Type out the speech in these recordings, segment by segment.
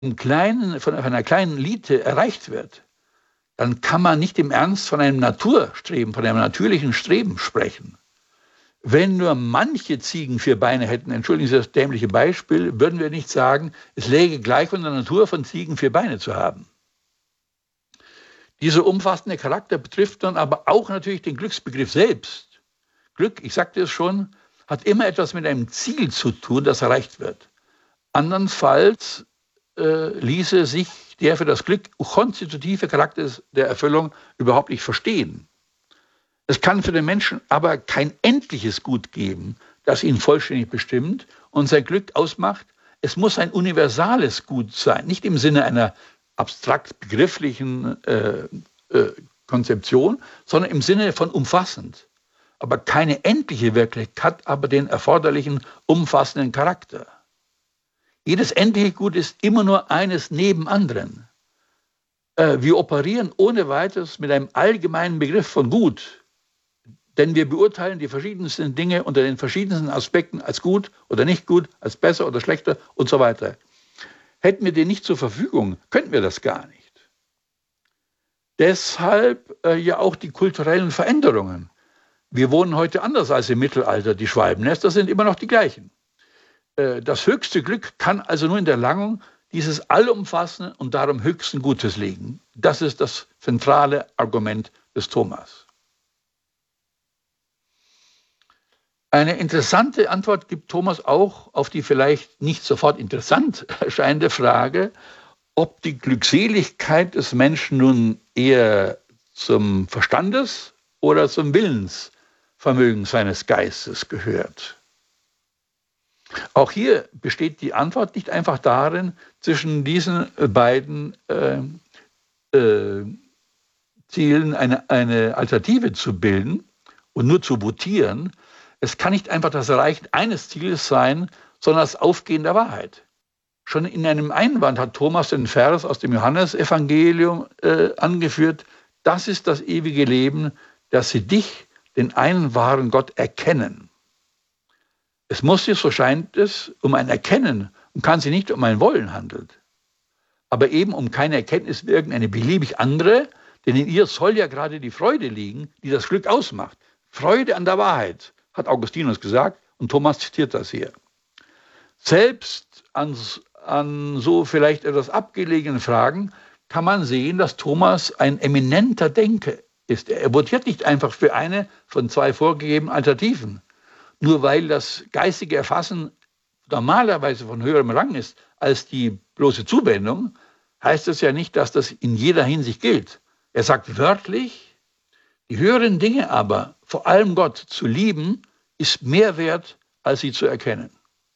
von einer kleinen Elite erreicht wird, dann kann man nicht im Ernst von einem Naturstreben, von einem natürlichen Streben sprechen. Wenn nur manche Ziegen 4 Beine hätten, entschuldigen Sie das dämliche Beispiel, würden wir nicht sagen, es läge gleich von der Natur von Ziegen 4 Beine zu haben. Dieser umfassende Charakter betrifft dann aber auch natürlich den Glücksbegriff selbst. Glück, ich sagte es schon, hat immer etwas mit einem Ziel zu tun, das erreicht wird. Andernfalls ließe sich der für das Glück konstitutive Charakter der Erfüllung überhaupt nicht verstehen. Es kann für den Menschen aber kein endliches Gut geben, das ihn vollständig bestimmt und sein Glück ausmacht. Es muss ein universales Gut sein, nicht im Sinne einer abstrakt begrifflichen Konzeption, sondern im Sinne von umfassend. Aber keine endliche Wirklichkeit hat aber den erforderlichen umfassenden Charakter. Jedes endliche Gut ist immer nur eines neben anderen. Wir operieren ohne weiteres mit einem allgemeinen Begriff von Gut, denn wir beurteilen die verschiedensten Dinge unter den verschiedensten Aspekten als gut oder nicht gut, als besser oder schlechter und so weiter. Hätten wir den nicht zur Verfügung, könnten wir das gar nicht. Deshalb ja auch die kulturellen Veränderungen. Wir wohnen heute anders als im Mittelalter. Die Schwalbennester sind immer noch die gleichen. Das höchste Glück kann also nur in der Erlangung dieses allumfassenden und darum höchsten Gutes liegen. Das ist das zentrale Argument des Thomas. Eine interessante Antwort gibt Thomas auch auf die vielleicht nicht sofort interessant erscheinende Frage, ob die Glückseligkeit des Menschen nun eher zum Verstandes- oder zum Willensvermögen seines Geistes gehört. Auch hier besteht die Antwort nicht einfach darin, zwischen diesen beiden Zielen eine Alternative zu bilden und nur zu votieren. Es kann nicht einfach das Erreichen eines Zieles sein, sondern das Aufgehen der Wahrheit. Schon in einem Einwand hat Thomas den Vers aus dem Johannesevangelium angeführt: Das ist das ewige Leben, dass sie dich, den einen wahren Gott, erkennen. Es muss sich, so scheint es, um ein Erkennen und kann sich nicht um ein Wollen handeln. Aber eben um keine Erkenntnis wie irgendeine beliebig andere, denn in ihr soll ja gerade die Freude liegen, die das Glück ausmacht. Freude an der Wahrheit, hat Augustinus gesagt, und Thomas zitiert das hier. Selbst an so vielleicht etwas abgelegenen Fragen kann man sehen, dass Thomas ein eminenter Denker ist. Er votiert nicht einfach für eine von 2 vorgegebenen Alternativen. Nur weil das geistige Erfassen normalerweise von höherem Rang ist als die bloße Zuwendung, heißt es ja nicht, dass das in jeder Hinsicht gilt. Er sagt wörtlich, die höheren Dinge aber, vor allem Gott, zu lieben, ist mehr wert, als sie zu erkennen.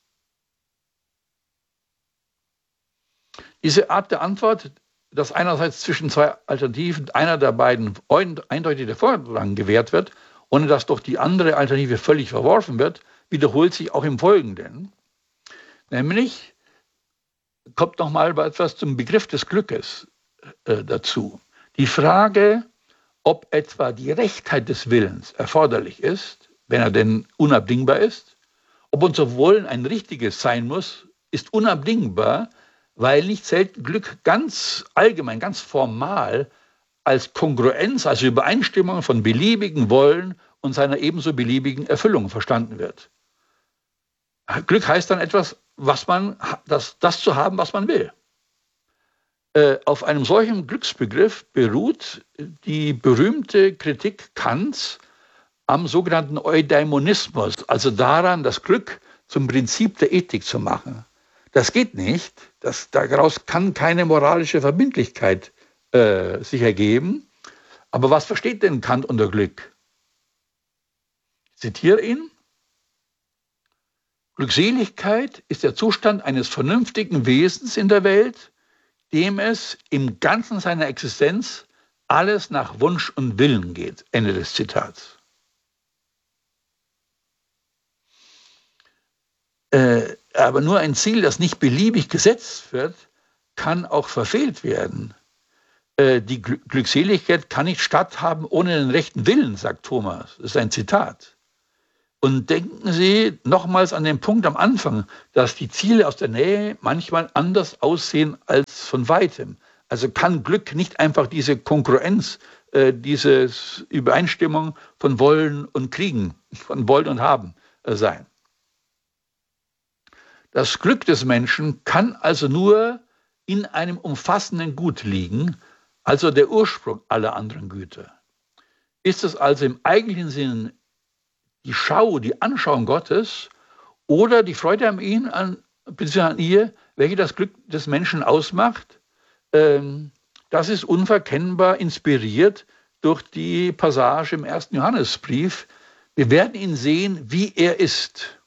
Diese Art der Antwort, dass einerseits zwischen 2 Alternativen einer der beiden eindeutig der Vorrang gewährt wird, ohne dass doch die andere Alternative völlig verworfen wird, wiederholt sich auch im Folgenden. Nämlich kommt nochmal etwas zum Begriff des Glückes dazu. Die Frage, ob etwa die Rechtheit des Willens erforderlich ist, wenn er denn unabdingbar ist, ob unser Wollen ein richtiges sein muss, ist unabdingbar, weil nicht selten Glück ganz allgemein, ganz formal als Kongruenz, also Übereinstimmung von beliebigen Wollen und seiner ebenso beliebigen Erfüllung verstanden wird. Glück heißt dann etwas, das zu haben, was man will. Auf einem solchen Glücksbegriff beruht die berühmte Kritik Kants am sogenannten Eudaimonismus, also daran, das Glück zum Prinzip der Ethik zu machen. Das geht nicht, daraus kann keine moralische Verbindlichkeit sich ergeben. Aber was versteht denn Kant unter Glück? Ich zitiere ihn: Glückseligkeit ist der Zustand eines vernünftigen Wesens in der Welt, dem es im Ganzen seiner Existenz alles nach Wunsch und Willen geht. Ende des Zitats. Aber nur ein Ziel, das nicht beliebig gesetzt wird, kann auch verfehlt werden. Die Glückseligkeit kann nicht statthaben ohne den rechten Willen, sagt Thomas. Das ist ein Zitat. Und denken Sie nochmals an den Punkt am Anfang, dass die Ziele aus der Nähe manchmal anders aussehen als von weitem. Also kann Glück nicht einfach diese Kongruenz, diese Übereinstimmung von Wollen und Kriegen, von Wollen und Haben sein. Das Glück des Menschen kann also nur in einem umfassenden Gut liegen, also der Ursprung aller anderen Güter. Ist es also im eigentlichen Sinn die Anschauung Gottes oder die Freude an ihm, beziehungsweise an ihr, welche das Glück des Menschen ausmacht? Das ist unverkennbar inspiriert durch die Passage im 1. Johannesbrief. Wir werden ihn sehen, wie er ist.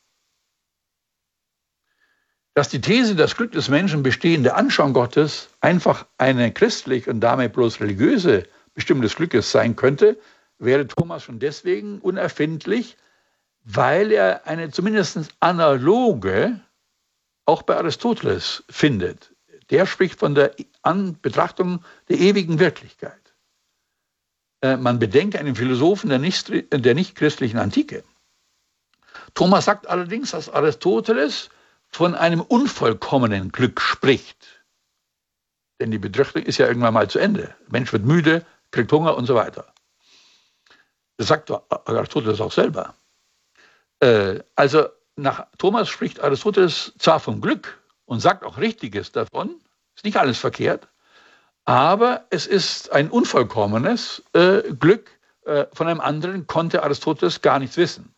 Dass die These, das Glück des Menschen bestehe in der Anschauung Gottes, einfach eine christliche und damit bloß religiöse Bestimmung des Glückes sein könnte, wäre Thomas schon deswegen unerfindlich, weil er eine zumindest analoge auch bei Aristoteles findet. Der spricht von der Betrachtung der ewigen Wirklichkeit. Man bedenke einen Philosophen der nicht-christlichen Antike. Thomas sagt allerdings, dass Aristoteles von einem unvollkommenen Glück spricht. Denn die Betrachtung ist ja irgendwann mal zu Ende. Der Mensch wird müde, kriegt Hunger und so weiter. Das sagt Aristoteles auch selber. Also nach Thomas spricht Aristoteles zwar vom Glück und sagt auch Richtiges davon, ist nicht alles verkehrt, aber es ist ein unvollkommenes Glück. Von einem anderen konnte Aristoteles gar nichts wissen.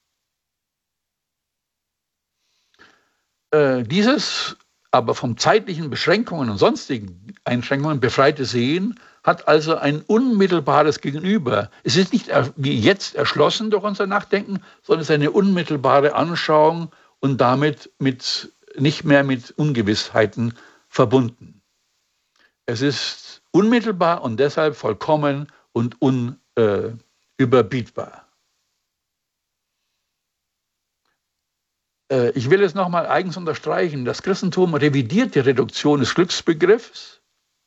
Dieses aber vom zeitlichen Beschränkungen und sonstigen Einschränkungen befreite Sehen hat also ein unmittelbares Gegenüber. Es ist nicht wie jetzt erschlossen durch unser Nachdenken, sondern es ist eine unmittelbare Anschauung und damit nicht mehr mit Ungewissheiten verbunden. Es ist unmittelbar und deshalb vollkommen und unüberbietbar. Ich will es nochmal eigens unterstreichen. Das Christentum revidiert die Reduktion des Glücksbegriffs.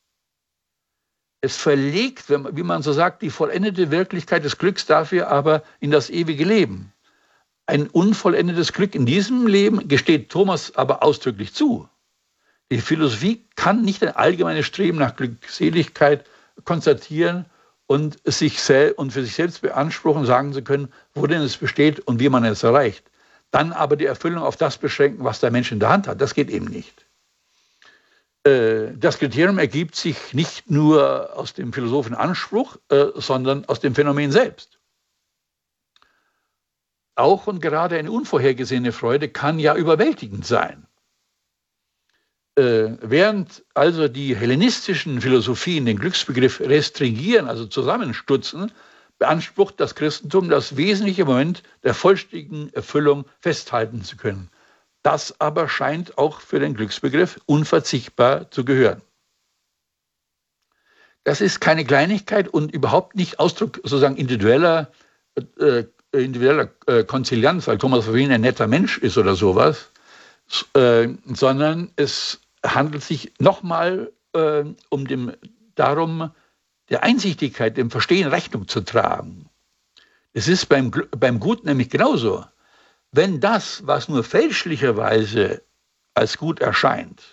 Es verlegt, wie man so sagt, die vollendete Wirklichkeit des Glücks dafür aber in das ewige Leben. Ein unvollendetes Glück in diesem Leben gesteht Thomas aber ausdrücklich zu. Die Philosophie kann nicht ein allgemeines Streben nach Glückseligkeit konstatieren und für sich selbst beanspruchen, sagen zu können, worin es besteht und wie man es erreicht. Dann aber die Erfüllung auf das beschränken, was der Mensch in der Hand hat. Das geht eben nicht. Das Kriterium ergibt sich nicht nur aus dem philosophischen Anspruch, sondern aus dem Phänomen selbst. Auch und gerade eine unvorhergesehene Freude kann ja überwältigend sein. Während also die hellenistischen Philosophien den Glücksbegriff restringieren, also zusammenstutzen, beansprucht das Christentum das wesentliche Moment der vollständigen Erfüllung festhalten zu können. Das aber scheint auch für den Glücksbegriff unverzichtbar zu gehören. Das ist keine Kleinigkeit und überhaupt nicht Ausdruck sozusagen individueller Konzilianz, weil Thomas von Aquin ein netter Mensch ist oder sowas, sondern es handelt sich nochmal darum, der Einsichtigkeit, dem Verstehen Rechnung zu tragen. Es ist beim Gut nämlich genauso. Wenn das, was nur fälschlicherweise als gut erscheint,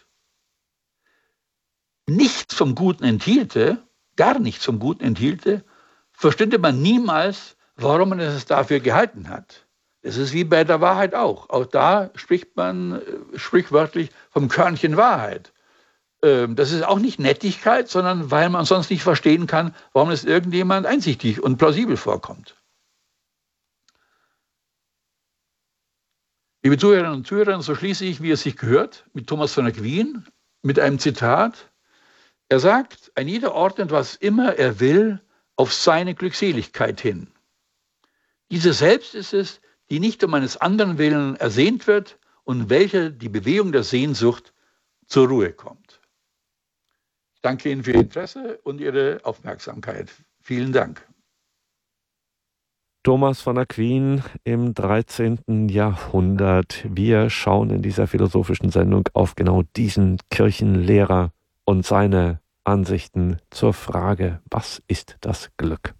nichts vom Guten enthielte, gar nichts vom Guten enthielte, verstünde man niemals, warum man es dafür gehalten hat. Es ist wie bei der Wahrheit auch. Auch da spricht man sprichwörtlich vom Körnchen Wahrheit. Das ist auch nicht Nettigkeit, sondern weil man sonst nicht verstehen kann, warum es irgendjemand einsichtig und plausibel vorkommt. Liebe Zuhörerinnen und Zuhörer, so schließe ich, wie es sich gehört, mit Thomas von Aquin, mit einem Zitat. Er sagt, ein jeder ordnet, was immer er will, auf seine Glückseligkeit hin. Diese selbst ist es, die nicht um eines anderen Willen ersehnt wird und welche die Bewegung der Sehnsucht zur Ruhe kommt. Ich danke Ihnen für Ihr Interesse und Ihre Aufmerksamkeit. Vielen Dank. Thomas von Aquin im 13. Jahrhundert. Wir schauen in dieser philosophischen Sendung auf genau diesen Kirchenlehrer und seine Ansichten zur Frage, was ist das Glück?